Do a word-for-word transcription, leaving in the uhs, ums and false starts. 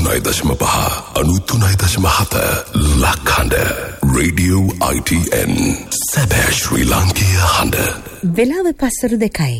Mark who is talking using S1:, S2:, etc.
S1: අනූතුනයි දශම පහ අනූතුනයි දශම හත ලක්හඬ රේඩියෝ I T N සැබෑ ශ්‍රී ලාංකීය හඬ.
S2: වෙලාව පස්වරු දෙකයි.